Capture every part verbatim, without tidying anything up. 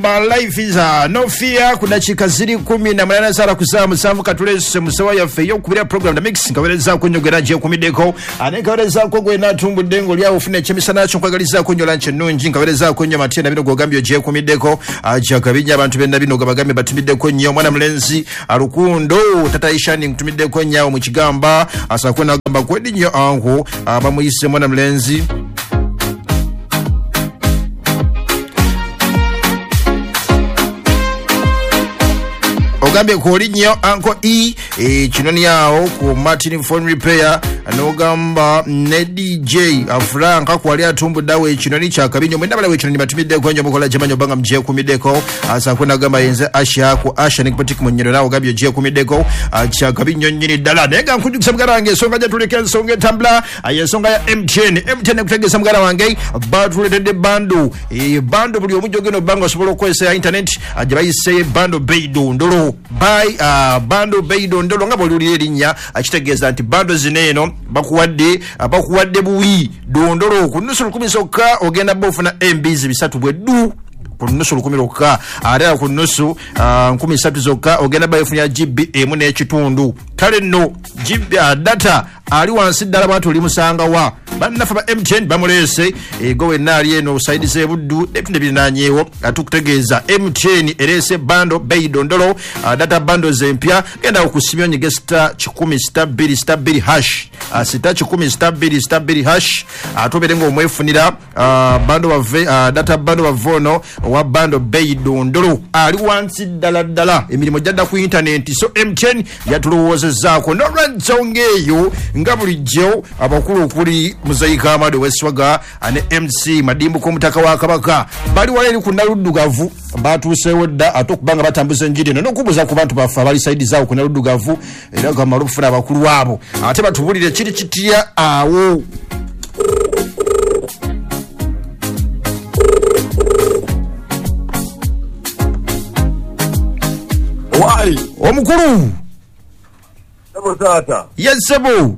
My life is uh, no fear. Kuna chikaziri kumi na manana sara kusaa musamu katulese musawa ya feyo kubira program da mix nkaweleza kunyogera je kumideko anekaweleza kogwe na tumbu dengo lya ufune chemisa nacho kwagaliza kunyo lanche nunji nkaweleza kunyo matia na bino gogambyo je kumideko acha kabinya abantu benda bino gabagambe batumideko nyo mwana mlenzi arukundo tataisha ni mtumideko nyao mchigamba asa kuna gamba kwedi nyo angu abamuyise mwana mlenzi Ogambe kolinyo anko E e chinoni yao ku Martin phone repair anogamba ne D J afranka kwali atumbu dawe chinoni cha kabinyo mwenda bala we chinoni batumide kwenye mukola jamanyo banga mje kumideko asa kuna gamba yenze asha ku asha nikipatiki munyero nawo gabyo je kumideko acha kabinyo nyini dala nega nkujukisa mgara wange songa jatuleke songe tambla ayesonga ya M ten M ten kutegesa mgara wange batulete bando e bando buli omujogeno bango sobolo kwese ya internet ajabayise bando beido ndolo by uh, bando beido ndolo ngabo luli linya achitegeza anti bando zineno bakuwadde bakuwadde buwi dondolo kunusu lukumi soka ogenda bofuna M B bisatu bwedu kunusu lukumi loka ara kunusu uh, nkumi satu zoka ogenda bayifunya G B emu ne kitundu kale no G B uh, data ali wansi dala bantu limusanga wa bannafa ba M ten bamulese egowe nali eno side ze buddu etunde binanyewo atukutegeza M ten erese bando beido ndolo uh, data bando zempya genda okusimya nyige star kikumi star mbili star mbili hash uh, star kikumi star mbili star mbili hash atoberengo uh, omwefunira uh, bando wa ve, uh, data bando wa vono wa bando beido ndolo ali wansi dala dala emilimo jadda ku internet so M ten yatulowoze zako no ranzongeyo ngabulijjo abakulu kuli Muzaika Amado Weswaga ane M C madimbu ko mutaka wa kabaka bali wale kunaluddugavu batusewoda atokubanga batambuze njide no kubuza ku bantu bafa bali side zawo kunaluddugavu era kama lufuna abakulu wabo ate batubulire kiri kitiya awo wai omukulu ebo tata yesebo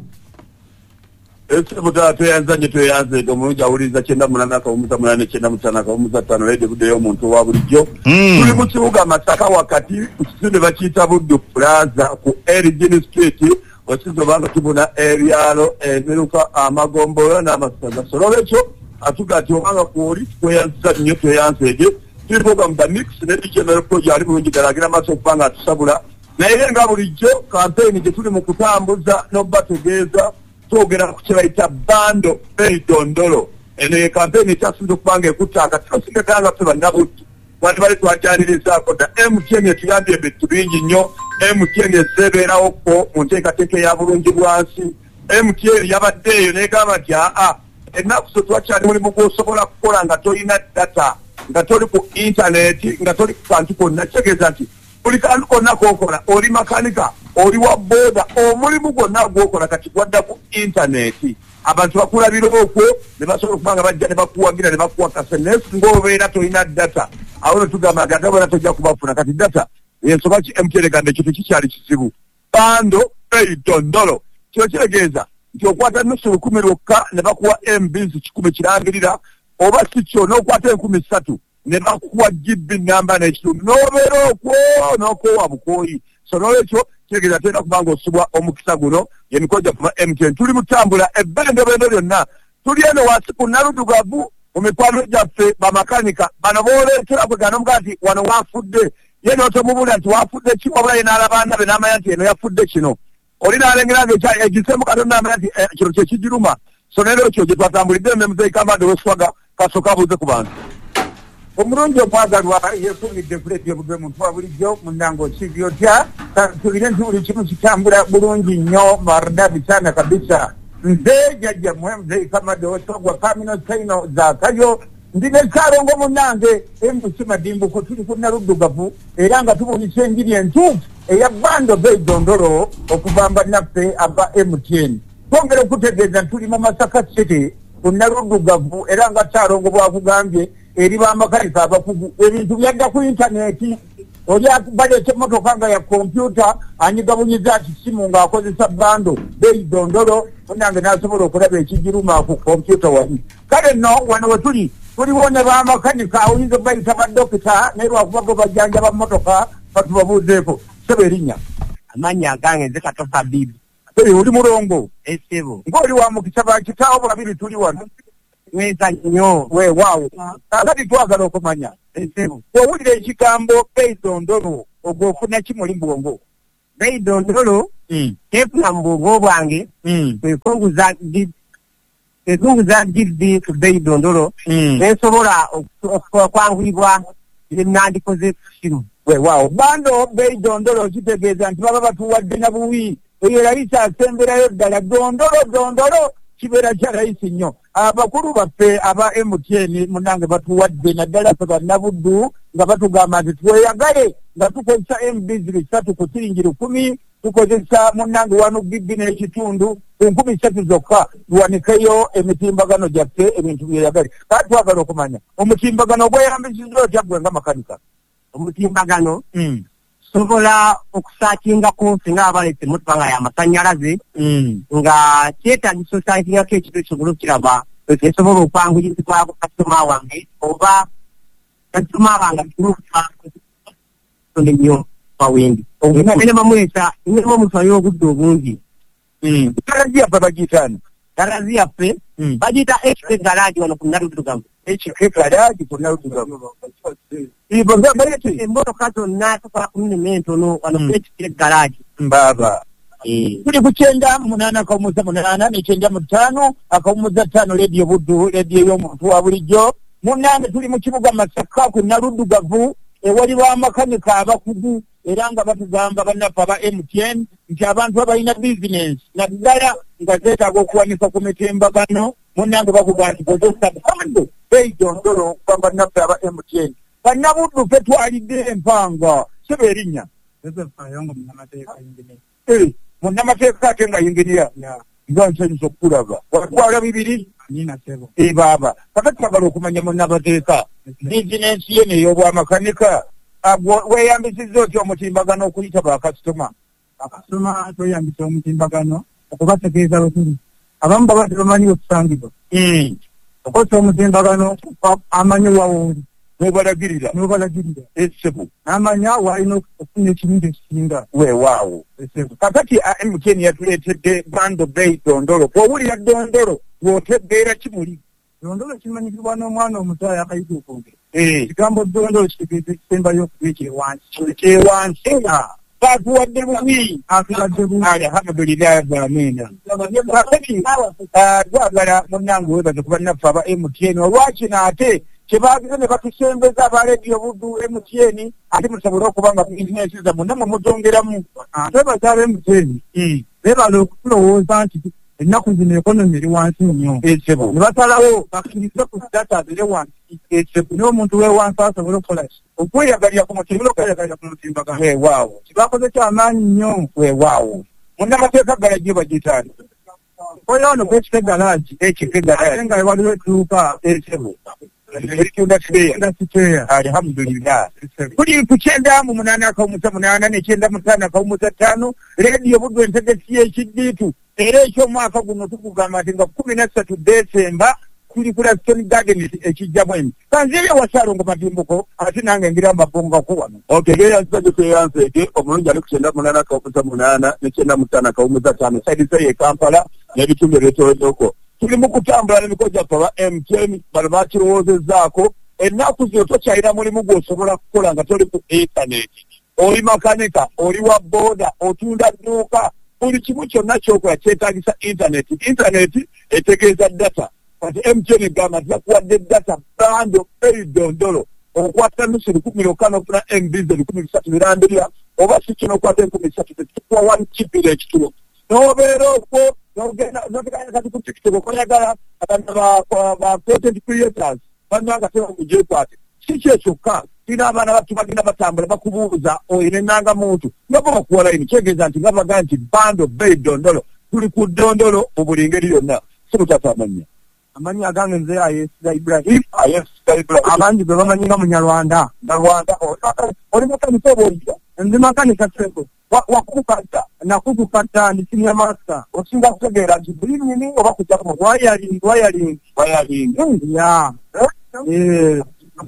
ese mutata yanzanye to yanze do munja uliza chenda munana ka umuza munane chenda mutana ka umuza tano rede kude yo muntu wa bulijjo tuli mu kibuga Masaka wakati kusinde bakita buddu plaza ku Erigin Street wasizo banga tubuna arealo emeruka amagombolo na masaza sololecho atugati obanga kuri ko yanza nyo to yanzege kibuga mba mix ne dikenero project ali munji garagira maso kubanga tusabula na ile nga bulijjo campaign je tuli mu kutambuza no bategeza togera kuchiraita bando beido ndolo ene campaign chasindu kubange kutaka tosike kanga tuba nabuti wali bali twajaniriza ko da M ten tuyambye betubingi nyo M ten sebera okko munteka teke ya bulungi bwansi M ten yabaddeyo ne kama kya a enaku so twachali muri muko sokola kukola nga toyina data nga toli ku internet nga toli ku kantu konna chegeza nti uli kantu konna kokola oli makanika oli wa boda omulimu gwonna gwokola kati gwadda ku internet abantu bakula biroko ne basobola kubanga bajja ne bakuwagira ne bakuwa kasenesi ng'obeera tolina data awo tugamba gagabona tojja kubafuna kati data yensoba ki M T N gande kitu kikyali kizibu bando beido ndolo kyo kitegeeza nti okwata nusu lukumi lwokka ne bakuwa M B kikumi kirangirira oba si kyo n'okwata enkumi ssatu ne bakuwa G B namba n'ekitundu n'obeera okwo n'okoowa bukooyi so n'olwekyo kitegeeza tena kubanga osubwa omukisa guno yemikoja kuma M ten tuli mutambula ebbenge bendo lyonna tuli eno wansi ku naluddugavu mu mikwano gyaffe bamakanika bano booleetera kwe gano mga nti wano wafudde ye n'otomubulira nti wafudde ki wabula ye n'alabaana be n'amanya nti eno yafudde kino oli n'alengera ng'egisemu katonda n'amanya nti kino kye kijiruma so n'ero ekyo gye twatambulidde mme Muzaika Amado Weswaga kasooka abuuze ku bantu omulungi omwagalwa yefunidde kuleetya obudde muntu wa bulijjo munango kibyotya tubire nti buli kimu kitambula bulungi nnyo marda bisana kabisa nze jajja mmwe Muzaika Amado Weswaga kamino saino zaakayo ndine Saalongo munange embusi madimbuko tuli ku naluddugavu era nga tubulisa enjiri entuufu eya bando beido ndolo okuvamba naffe aba M ten twongera okutegeeza tuli mu Masaka City ku naluddugavu era nga Saalongo bwakugambye eri bamakanika abakugu ebintu byadda ku intaneti oli baleeta emmotoka nga ya kompyuta anyigabunyiza kisimu ng'akozesa bando beido ndolo munange n'asobola okulaba ekijiruma ku kompyuta wali kale nno wano we tuli tuliwo ne bamakanika oyinza bayita badokita naye lwakubago bajjanja bamotoka batubabuuzeeko sebe erinnya amanya agange nze katofa bibi ee oli mulongo esebo ng'oli wa mukisa bakitaawo bulabiri tuli wano weza nnyo weewaawo kakati twagala okumanya esebo wowulira ekigambo beidondolo ogwofuna kimuli mbwongo beidondolo tefuna mu bwongo bwange kwekunguza kwekunguza dibbi ku beidondolo nensobola okwangulibwa nenandikoze kino weewaawo bando beidondolo kitegeeza nti baba batuwadde na buwi eyo layisi asemberayo ddala dondolo dondolo kibeera kya layisi nnyo abakulu baffe aba M T N munange batuwadde naddala ffe bannabuddu nga batugamba nti tweyagale nga tukozesa M B bisatu ku siringi lukumi tukozesa munange wano bibbi n'ekitundu ku nkumi ssatu zokka tuwanikeyo emitimbagano gyaffe ebintu byeyagale kati twagala okumanya omutimbagano gweyambisiza otya ggwe nga makanika omutimbagano sobola okusakingako singa abaletse motoka nga y'amasanyalaze nga kyetagisa osakingako ekintu ekisobola okukiraba esobola okwanguyizibwako kasitoma wange oba kasitoma wange nnyo bawendi ene bamwesa inemu omuswayo obudde obungi garazi yaffe bagiyitaani garazi yaffe bagiyita H K garage wano ku Naluddugavu H K garage ku Naluddugavu emmotoka zonna tukola ku nnima entono wano ku H K garage mbaaba tuli ku kyenda munaana akawumuza munaana nekyenda mu ttaano akawumuza ttaano lediyo buddu lediyo y'omuntu wa bulijjo munnange tuli mu kibuga Masaka ku Naluddugavu ewali bamakanika abakugu era nga batugamba bannaffe aba M T N nti abantu abalina bizinensi naddala nga zeetaaga okuwanika ku mitimbagano munnange bakugamba nti kozesa bando beidondolo okuba bannaffe aba M T N bannabuddu ffe twalidde empanga sebe erinnya munnamateeka ate nga yingiriya nga nsanyusa okukulaba watwala bibiri e baaba kakati twagala okumanya munnamateeka bizinensi ye n'ey'obwamakanika weeyambisizza otya omutimbagano okuyita bakasitoma akasitoma tweyambisa omutimbagano okubategeeza bwetuli abamu baba tebamanyi okusangibwa okosa omutimbagano amanyi wawooli nebalagirira nobalagirira esebo n'amanya walina okufuna ekirungi ekisinga weewaawo kakati M T N yatuleetedde bando bei dondolo bw'owulira dondolo bw'otegeera kimuli dondolo kimanyikibwa n'omwana omuto ayakayita okwogera ekigambo dondolo kitegeeza ekisembayo okuba ekyewansi ekyewansi batuwadde bubi atuwadde bubi alhamdulillahi amina twagala munnange webaze ku bannaffe aba M T N olwakino ate kyebagize ne batusembeza aba rediyo buddu M T N ate musobole okuba nga bizinensi zammwe namwe muzongeramu twebaza aba M T N beebala okutulowooza nti ennaku zino ekonomi eri wansi nnyo ne basalawo bakkirize ku data ziri wansi naye omuntu weewansi asobole okukola okweyagalira ku mutimbagano okweyagalira ku mutimbagano weewaawo kibakoze kyamaanyi nnyo weewaawo munnamateeka galajjo bagitaani oyo ono kwekika egalagi ekika egalagi nga waliwo edduuka esebo eritunda kireya alhamdulillah tuli ku kyenda mu munaana akawumuza munaana nekyenda mutaano akawumuza ttaano rediyo buddu entegesi y'ekiddiitu era ekyomwaka guno tukugamba nti nga kumi na ssatu Desemba kuli ku Stone Garden ekijja bwemi kanzeeyo wasaalongo matimbuko ate nange ngira mbabongako wano otegeera nsajja tweyanseeke omulungi ali ku kyenda munaana akawumuza munaana nekyenda mutaano akawumuza ttaano saidisa ye Kampala n'ebitundu ebyetooloddeko tuli mu kutambula n'emikono gyaffe aba M T N bano bakirowoozezzaako ennaku zino tokyalina mulimu gw'osobola kukola nga toli ku intaneti oli makanika oli wa booda otunda dduuka buli kimu kyonna kyokola kyetaagisa intaneti intaneti etegeeza data kati M T N egamba nti yakuwadde data bando beidondolo okukwata nusu lukumi lwokka n'ofuna M B ze lukumi bisatu birambirya oba si kino okwata enkumi bisatu tekikuwa one kipira ekitulo n'obeera okwo n'ogenda kati ku tiktok okoyagala abaana ba content creators bannanga teba mujekwate si kyekyokka tulina abaana batu bagenda batambula bakubuuza oyina ennanga muntu nabo bakuwa layini kyegeeza nti nga bagaa nti bando bei dondolo tuli ku dondolo mu buli ngeri yonna si mutata amanya amanyi agange nze ayesiga Ibrahim ayesiga Ibrahim abangi be bamanyi nga munyarwanda nyarwanda oli makanika oba olija nze makanika seko wakukata nakukukata ndi senior master osinga kutegeera nti buli nnyini oba kujjaku wayaling wayaling wayaling ya eh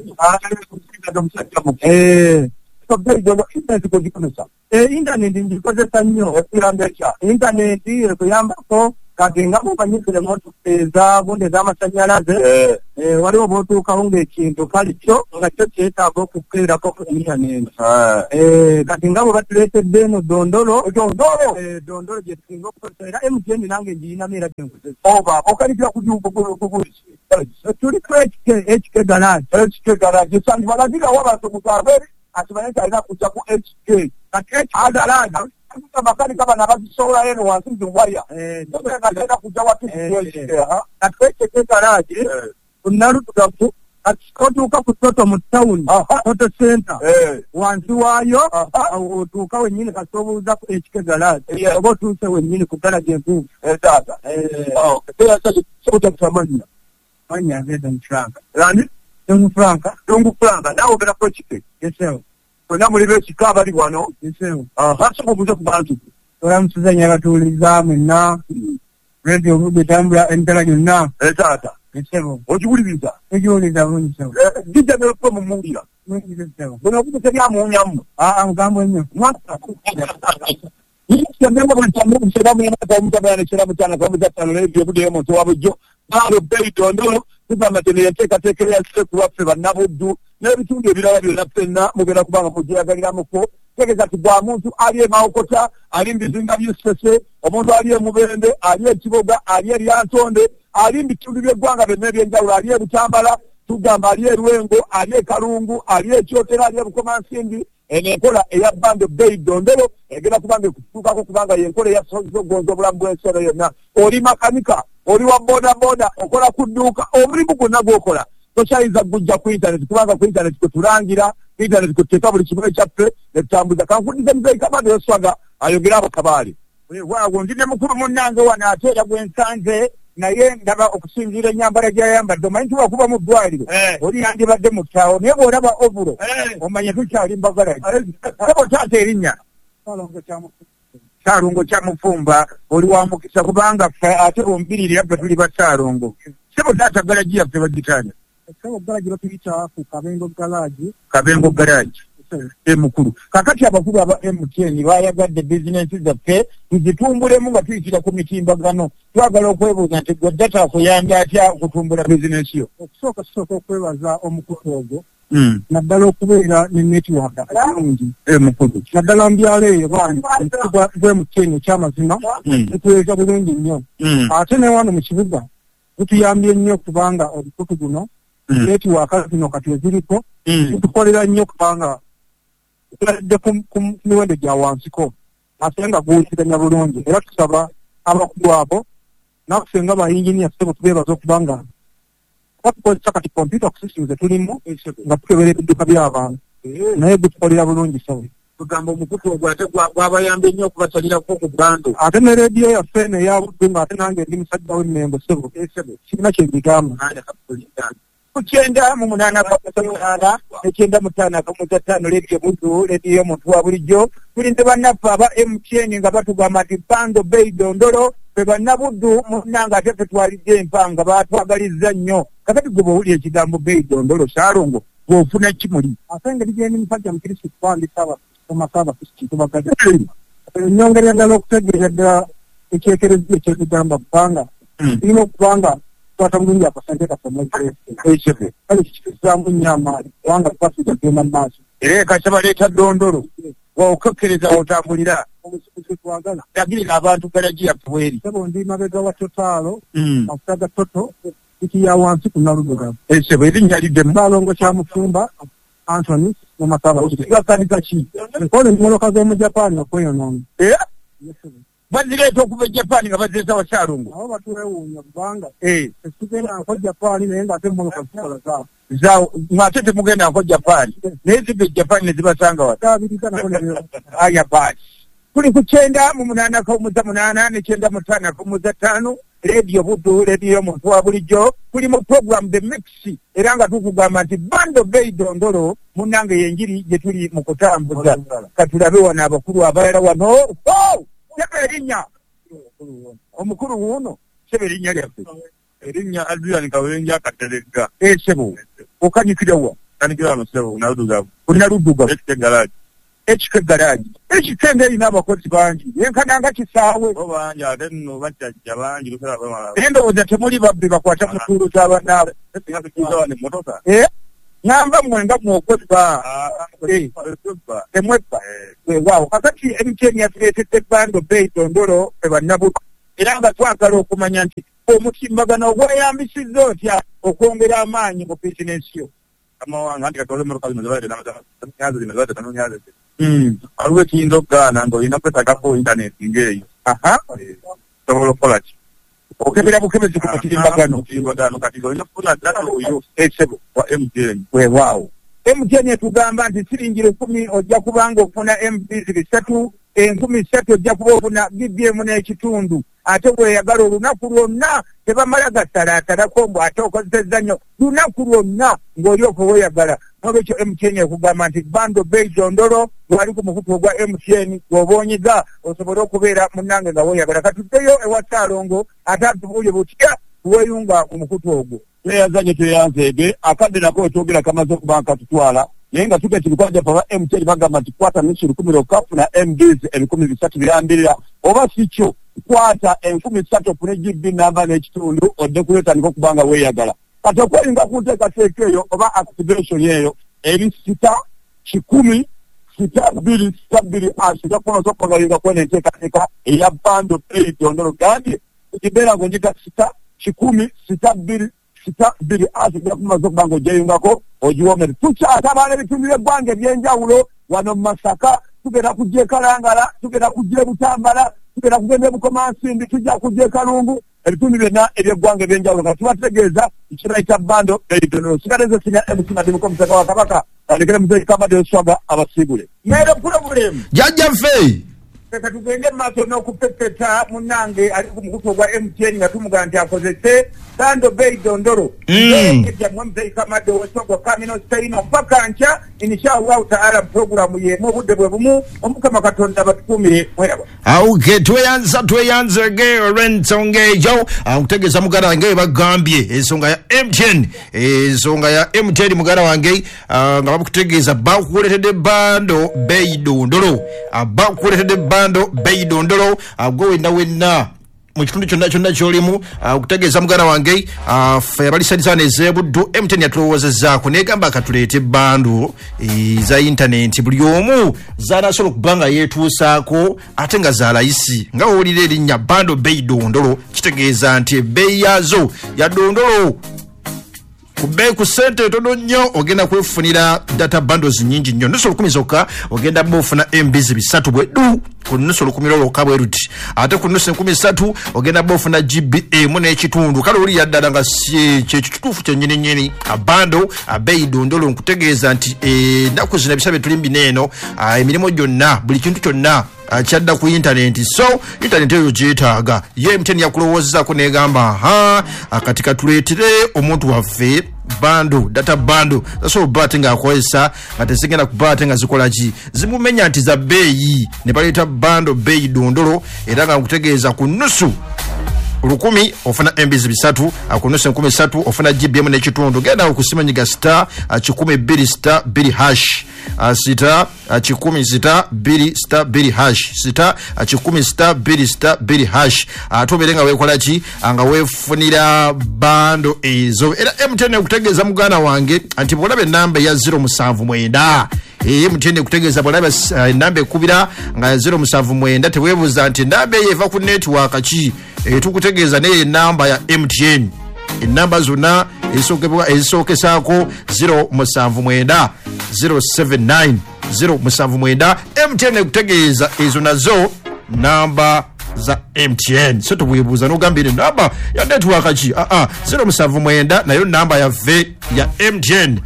eh so Beidondo internet kujikomesa eh internet ndikozesa nnyo ekuyambesa internet ekuyambako kati nga mubanyisire moto eza bonde z'amasanyalaze eh waliwo botuukawo ng'ekintu kali kyo nga kyo kyetaaga okukeerako ku internet eh kati nga bwe batuleetedde eno dondolo dondolo eh dondolo gye tusinga okukozesa era M T N nange njirinamu era gyenkozesa oba okalikira kujukukukukukuki tuli ku H K garage H K garage sandi balagira wabantu mukabere atubanye alina kujja ku H K kati H K garage makani kama nabazisola yenu wansi waya eh ndio nataka kuja watu kuelewa atweke garage unaru tukapu atikotuka kutoto mu town auto center wansi wayo utuka wenyine kasobuza ku H K garage obo tuse wenyine ku garage nku eh tata eh oh sasa sobuza kutamanya manya ngeda mfranka rani tungu franka tungu franka nawo bera ko chike yeseo Kuna mulibe chikaba li wano yeseo ah hasa kubuza kubantu ora msuzanya batuliza mna radio rube tambula entera yonna eh tata yeseo ojulibiza ejuliza bunso dija melko mu mungira yeseo bona kubuza ya munyamu ah ah ngambo nyo mwata Yiki mbemba mtambo mshiramu ya mtambo ya mshiramu chana kwa mta tano radio bude mo to wabujo baro Beidondo kuba matene teka tekelea siku wafe banabudu n'ebitundu ebirala byonna ffenna mugenda kubanga mugiragaliramuko tegeza tugwa muntu ali emaokota ali mbizinga by'essese omuntu ali emubende ali ekiboga ali eryantonde ali mbitundu by'eggwanga byonna ebyenjawulo ali ebutambala tugamba ali erwengo ali ekalungu ali ekyotera ali ebukomansimbi eno enkola eya bando Beidondolo egenda kubanga ekutuukako kubanga yenkola eyasogonza obulamu bw'ensolo yonna oli makanika oli wa bodaboda okola ku dduuka omulimu gwonna gw'okola tokyayinza kujja ku internet kubanga ku internet kwetulangira ku internet kwetuteeka buli kimu ekyaffe netutambuza kankudiza muzeyi kabanda yoswaga ayogera abo kabaali waawo ndi ne mukulu munnange wano ate era gwe nsanze naye ndaba okusinziira ennyambala gy'ayambadde omanyi nti wakuba mu ddwaliro oli yandibadde mu ttaawo naye bw'olaba ovulo omanye tukyali mbagalagi abo taata erinnya Saalongo kya Mufumba oli wa mukisa kubanga ffe ate ombirira ffe tuli ba Saalongo sebo taata galagi yaffe bagitanya sebo galagi batuyita ku Kabengo garage Kabengo garage emukulu kakati abakulu aba M T N bayagadde bizinensi zaffe tuzitumbulemu nga tuyitira ku mitimbagano twagala okwebuuza nti gwe data akuyamba atya okutumbula bizinensi yo okusooka kisooka okwebaza omukutu ogwo naddala okubeera ne network alungi emukulu naddala mbyalo eyo bani gwe M T N ekyamazima tutuweeza bulungi nnyo ate ne wano mu kibuga tutuyambye nnyo kubanga obukutu guno network zino kati eziriko tutukolera nnyo kubanga tuladde ku miwendo gya wansiko ate nga guwuliziganya bulungi era tusaba abakulu abo naffe nga bayinginiya tusebo tubeebaza okubanga batukozesa kati computer systems zetulimu nga tukebera ebidduka by'abantu naye gutukolera bulungi sawe tugamba omukutu ogwo ate gwabayambe nnyo okubasalirako ku bando ate ne rediyo yaffe eno eyabuddu ng'ate nange ndi musajja w'emmengo sebo kirina kye mbigamba kukyenda mu munaana kamunaana ekyenda mutaano akamutatano rediyo buddu rediyo muntu wa bulijjo tulinde bannaffe aba M T N nga batugamba nti bando Beidondolo fe bannabuddu munnanga ate ffe twalidde empanga baatwagalizza nnyo kakati gwe bw'owulira ekigambo Beidondolo Saalongo bw'ofuna kimuli ate engeri gyendi musajja mukirisi twandika abasomaka abakristu tubagaza nyongera ddala okutegeera ddala ekyekerezyo ekyekigamba kubanga kirina okubanga twata bulungi akasente kasomekesebe kale kikizaamu nnyo amaanyi kubanga twasiga genda mu maaso era ekasaba leeta Dondolo waokekkereza otambulira obusukuzi twagala yagirira abantu galagi yaffe bweri sebo ndi mabega wa totaalo mafuta ga toto ikiya wansi ku Nalubuga esebo erinnya liddemu Saalongo kya Mufumba Anthony mu Masaba kigakanisa ki nkole mmoloka z'omu Japan okweyonoona bazireeta okuva e Japan nga bazeesa wa Saalongo abo batwewuunya kubanga tetugenda nko Japan naye ng'ate mmoloka zikola zaawo zaawo ng'ate temugenda nko Japan naye ziva e Japan ne zibasanga wata aya baasi tuli ku kyenda mu munaana kawumuza munaana ne kyenda mutaano kawumuza ttaano rediyo buddu rediyo muntu wa bulijjo tuli mu program the mix era nga tukugamba nti bando Beidondolo munnange yenjiri gye tuli mu kutambuza katulabe wano abakulu abalala wano sebe erinnya omukulu wuuno sebe erinnya lyaffe Erinya Adrian Kawenja Katerega. Eh sebo. Okanyikirawa. Kanikira no sebo unaruduga. Unaruduga. Ekite garage. Ekike garage. Ekitende ina abakozi bangi. Yenkananga kisaawe. Obanja ate no bachajja bangi lusala bamala. Endo oza temuli babbi bakwata mutulu z'abanaabwe. Singa kizo ni motoka. Eh? Ngamba mwenga mwokwebba. Eh. Temwebba. Weewaawo. Kakati M T N yatuleetedde bando bei dondolo ebannabu. Era nga twagala okumanya nti omutimbagano gweyambisizza otya okwongera amaanyi mu bizinensi yo. Kama wanga ndi katole mu kazi mzalade na nyazo zinazade kanu nyazo. Mm. Alwe kindo gana ngo inapeta ko internet ngeyo. Aha. Tobolo kolachi. Okebera bukebezi ku mutimbagano. Mutimbagano katigo inafuna data oyo esebo wa M T N. Weewaawo. M T N etugamba nti siringiro kumi ojja kubanga ofuna M Bs bisatu, enkumi ssatu ojja kuba ofuna B B M n'ekitundu. Ate weeyagala olunaku lwonna tebamala gasalatalako mbu ate okozesezza nnyo lunaku lwonna ng'oli ofa weeyagala. N'olwekyo M T N ekugamba nti bando bei dondolo lwali ku mukutu ogwa M T N gw'oboonyiza osobole okubeera munnange nga weeyagala. Katuddeyo ewa Ssaalongo ate atubuulye butya weeyunga ku mukutu ogwo. Tweyazanye tweyanzeege akadde nako otwogera kamaze okuba nkatutwala naye nga tuge tulukwanja paba M T N bagamba nti kwata nusu lukumi lwokka funa M Bs ebikumi bisatu birambirira oba si kyo kwata enkumi ssatu ofune G B namba n'ekitundu odde kuleetandika okubanga weeyagala kati okweringa ku nteekateeka eyo oba activation eyo eri sita kikumi sita bbiri sita bbiri asita kuno zokongayinga kwena enteekateeka eya bando bei dondolo gambye kukibeera ng'onjita sita kikumi sita bbiri sita bbiri asita kumaze okubanga ojjeyungako ogiwomere tukyata abaana ebitundu by'eggwanga ebyenjawulo wano mu Masaka tugenda kujja e Kalangala tugenda kujja e Butambala tugenda kugenda e Bukomansimbi tujja kujja e Kalungu ebitundu byonna eby'eggwanga ebyenjawulo nga tubategeeza ekirala ekya bando eidonolo sigaleze sinya M C Madimuko Musaka wa Kabaka alekere muzeeki Kabadde Oswaga abasiibule meero pulobulemu jajja ffe Kaka tugende maaso n'okupepeta munnange ali ku mukutu ogwa M T N nga tumugaa nti akozese bando bei dondolo ejjammwe muzeeki Kabadde Oswaga kamino sitaino mpaka nkya inshallah taala programu y'emu obudde bwe bumu omukama Katonda batukuumire mweraba awuke tweyanza tweyanzege olw'ensonga ejo akutegeeza muganda wange bagambye ensonga ya M T N ensonga ya M T N muganda wange nga bakutegeeza bakuletedde bando bei dondolo bakuletedde bando bei dondolo gwe wenna wenna mu kitundu kyonna kyonna kyolimu okutegeeza muganda wange ffe abalisanisa nezebuddu M T N yatulowoozezzaako negamba akatuleete bando za intaneti buli omu zanasobola okubanga yeetuusaako ate nga za layisi nga wowulira erinnya bando bei dondolo kitegeeza nti ebbeeyi yazo ya dondolo kubbe ku sente tono nnyo ogenda kwefunira data bundles nyingi nnyo nusu lukumi zokka ogenda bofuna M Bs bisatu bwedu ku nusu lukumi lolokka bwe ruti ate ku nusu enkumi ssatu ogenda bofuna G B emu n'ekitundu kale oli yaddala nga si kyekituufu kyennyini nnyini abando abeeyi dondolo nkutegeeza nti ennaku zino ebisabe tuli mbineeno emirimu gyonna buli kintu kyonna achadda ku internet so internet eyo gyetaaga ye M T N yakulowoozaako negamba ha akatika tuleetere omuntu waffe bando data bando so bate nga akozesa nga tesigenda kubate nga zikola ki zimumenya nti za beeyi ne baleeta bando beeyi dondolo era nga nkutegeeza ku nusu lukumi ofuna M Bs bisatu akunusu enkumi ssatu ofuna G B emu n'ekitundu genda okusimanyiga star kikumi bbiri star bbiri hash sita kikumi sita bbiri star bbiri hash sita kikumi star bbiri star bbiri hash atobeere nga weekola ki nga weefunira bando ezo era M T N okutegeeza muganda wange nti bw'olaba ennamba eya zero musanvu mwenda M T N kutegeeza bw'olaba ennamba ekubira nga zero musanvu mwenda teweebuuza nti ennamba eyo eva ku netiwaaka ki tukutegeeza naye ennamba ya M T N ennamba zonna ezisookesaako zero musanvu mwenda zero seven nine zero musanvu mwenda M T N kutegeeza ezo nazo namba za M T N so tubwebuuza n'ogambira ennamba ya netiwaaka ki aa zero musanvu mwenda nayo namba yaffe ya M T N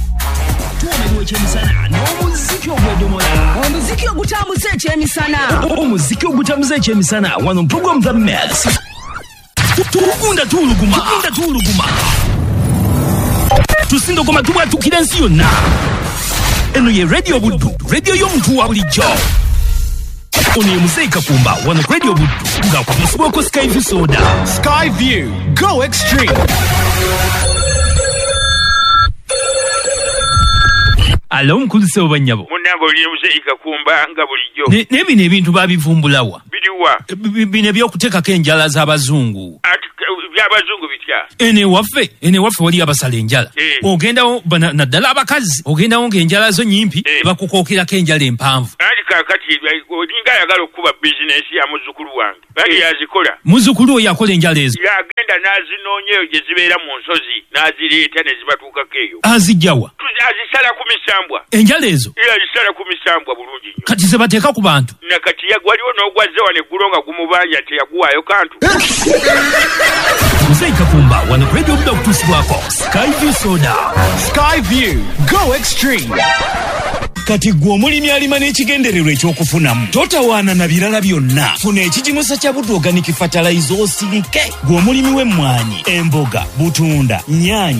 omuziki ogwedomola omuziki ogutambuza ekyemisana omuziki ogutambuza ekyemisana wano program the max tukunda tuluguma tukunda tuluguma tusinda koma tubwa tukira ensi yonna eno ye radio buddu radio y'omuntu wa bulijjo Ono ye Muzeeyi Kakumba wano ku Radio Buddu nga kumusibwako Skyview Soda. Skyview, go extreme. Alo mkulise obanyabo. Munango oli Muzeeyi Kakumba nga bulijjo. Ne bino ebintu babivumbulawa. Biriwa. Bino ebyokuteekako enjala z'abazungu. Ati by'abazungu bitya. Ene waffe, ene waffe wali abasala enjala. Eh. Ogendawo naddala abakazi, ogendawo ng'enjala zo nyimpi, Eh. bakukookirako enjala empanvu. Ati kakati olinga ayagala okuba bizinesi ya muzzukulu wange. Bali yazikola. Muzzukulu oyo akola enjala ezo. Yagenda n'azinoonya eyo gye zibeera mu nsozi n'azireeta ne zibatuukako eyo. Azijjawa. Azisala ku misambwa. Enjala ezo. Iyo azisala ku misambwa bulungi nnyo. Kati ze bateeka ku bantu. Nakati waliwo n'ogwazze wano eggulo nga gumubanja teyaguwaayo kantu. Muzeeyi Kakumba wano ku Radio Buddu okutuusibwako Skyview Soda. Skyview, go extreme. Kati gwe omulimi alima n'ekigendererwa ekyokufunamu totawaana na birala byonna. Funa ekigimusa kya Buddu Organic Fertilizer osirike. Gwe omulimi w'emmwanyi, emboga, butunda, nnyaanya